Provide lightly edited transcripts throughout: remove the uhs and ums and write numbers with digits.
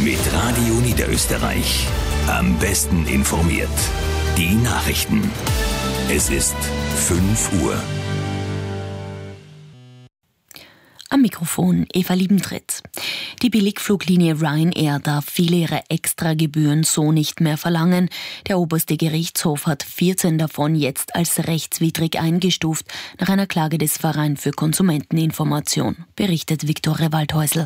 Mit Radio Niederösterreich. Am besten informiert. Die Nachrichten. Es ist 5 Uhr. Am Mikrofon Eva Liebentritt. Die Billigfluglinie Ryanair darf viele ihrer Extragebühren so nicht mehr verlangen. Der oberste Gerichtshof hat 14 davon jetzt als rechtswidrig eingestuft, nach einer Klage des Vereins für Konsumenteninformation, berichtet Viktoria Waldhäusl.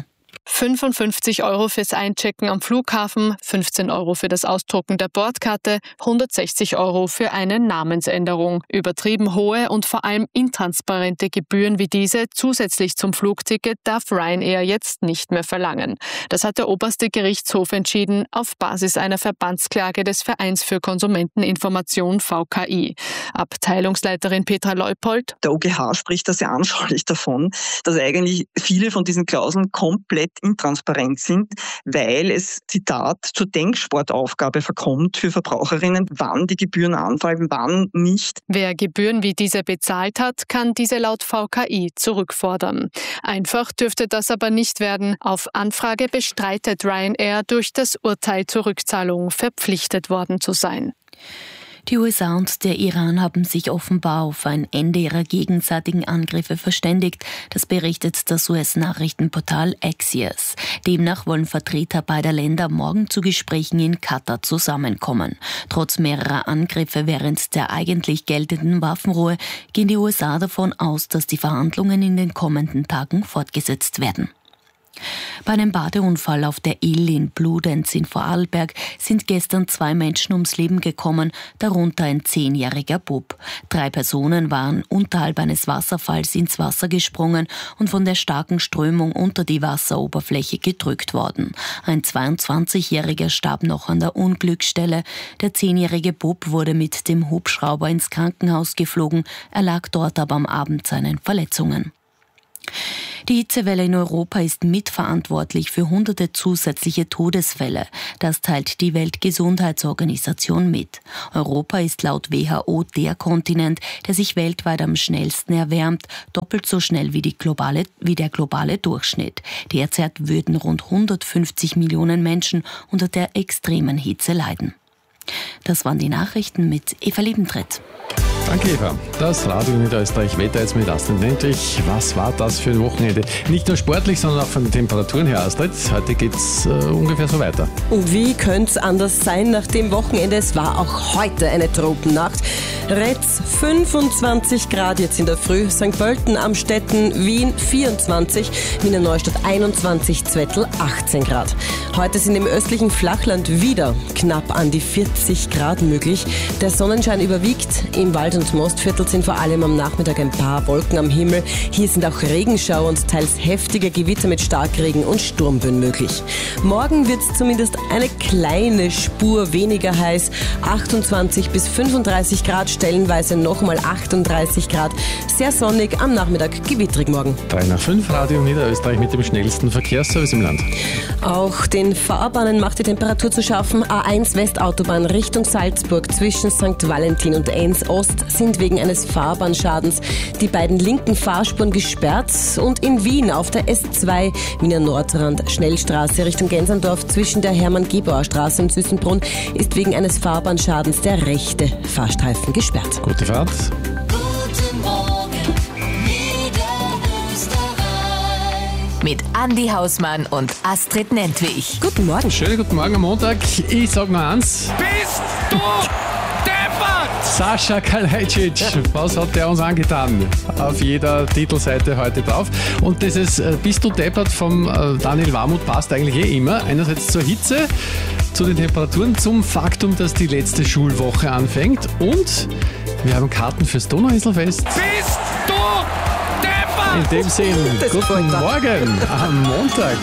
55 € fürs Einchecken am Flughafen, 15 € für das Ausdrucken der Bordkarte, 160 € für eine Namensänderung. Übertrieben hohe und vor allem intransparente Gebühren wie diese zusätzlich zum Flugticket darf Ryanair jetzt nicht mehr verlangen. Das hat der oberste Gerichtshof entschieden auf Basis einer Verbandsklage des Vereins für Konsumenteninformation VKI. Abteilungsleiterin Petra Leupold. Der OGH spricht da sehr anschaulich davon, dass eigentlich viele von diesen Klauseln komplett intransparent sind, weil es, Zitat, zur Denksportaufgabe verkommt für Verbraucherinnen, wann die Gebühren anfallen, wann nicht. Wer Gebühren wie diese bezahlt hat, kann diese laut VKI zurückfordern. Einfach dürfte das aber nicht werden. Auf Anfrage bestreitet Ryanair, durch das Urteil zur Rückzahlung verpflichtet worden zu sein. Die USA und der Iran haben sich offenbar auf ein Ende ihrer gegenseitigen Angriffe verständigt. Das berichtet das US-Nachrichtenportal Axios. Demnach wollen Vertreter beider Länder morgen zu Gesprächen in Katar zusammenkommen. Trotz mehrerer Angriffe während der eigentlich geltenden Waffenruhe gehen die USA davon aus, dass die Verhandlungen in den kommenden Tagen fortgesetzt werden. Bei einem Badeunfall auf der Ill in Bludenz in Vorarlberg sind gestern 2 Menschen ums Leben gekommen, darunter ein 10-jähriger Bub. 3 Personen waren unterhalb eines Wasserfalls ins Wasser gesprungen und von der starken Strömung unter die Wasseroberfläche gedrückt worden. Ein 22-jähriger starb noch an der Unglücksstelle. Der 10-jährige Bub wurde mit dem Hubschrauber ins Krankenhaus geflogen, erlag dort aber am Abend seinen Verletzungen. Die Hitzewelle in Europa ist mitverantwortlich für hunderte zusätzliche Todesfälle. Das teilt die Weltgesundheitsorganisation mit. Europa ist laut WHO der Kontinent, der sich weltweit am schnellsten erwärmt, doppelt so schnell wie der globale Durchschnitt. Derzeit würden rund 150 Millionen Menschen unter der extremen Hitze leiden. Das waren die Nachrichten mit Eva Liebentritt. Danke, Eva. Das Radio Niederösterreich Wetter jetzt mit Astrid Nentwich. Was war das für ein Wochenende? Nicht nur sportlich, sondern auch von den Temperaturen her, Astrid. Heute geht's ungefähr so weiter. Und wie könnte es anders sein nach dem Wochenende? Es war auch heute eine Tropennacht. Retz 25 Grad jetzt in der Früh, St. Pölten, Amstetten, Wien 24, Wiener Neustadt 21, Zwettl 18 Grad. Heute sind im östlichen Flachland wieder knapp an die 40 Grad möglich. Der Sonnenschein überwiegt. Im Wald- und Mostviertel sind vor allem am Nachmittag ein paar Wolken am Himmel. Hier sind auch Regenschauer und teils heftige Gewitter mit Starkregen und Sturmböen möglich. Morgen wird es zumindest eine kleine Spur weniger heiß. 28 bis 35 Grad, stellenweise nochmal 38 Grad. Sehr sonnig, am Nachmittag gewittrig morgen. 3 nach 5, Radio Niederösterreich mit dem schnellsten Verkehrsservice im Land. Auch den Fahrbahnen macht die Temperatur zu schaffen. A1 Westautobahn Richtung Salzburg zwischen St. Valentin und Enns Ost sind wegen eines Fahrbahnschadens die beiden linken Fahrspuren gesperrt. Und in Wien auf der S2 Wiener Nordrand Schnellstraße Richtung Gensandorf zwischen der Hermann-Gebauer-Straße und Süßenbrunn ist wegen eines Fahrbahnschadens der rechte Fahrstreifen gesperrt. Gute Fahrt. Guten Morgen, Niederösterreich. Mit Andi Hausmann und Astrid Nentwich. Guten Morgen. Schönen guten Morgen am Montag. Ich sag nur eins. Bist du deppert? Sascha Kalajdzic, was hat der uns angetan? Auf jeder Titelseite heute drauf. Und dieses Bist du deppert vom Daniel Warmuth passt eigentlich immer. Einerseits zur Hitze, zu den Temperaturen, zum Faktum, dass die letzte Schulwoche anfängt. Und wir haben Karten fürs Donauinselfest. Bist du deppert? In dem Sinn, guten Morgen am Montag.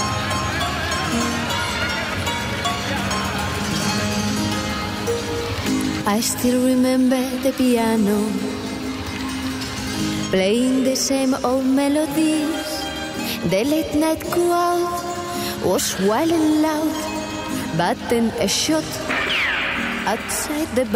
I still remember the piano playing the same old melodies. The late night crowd was wild and loud, but then a shot outside the bar.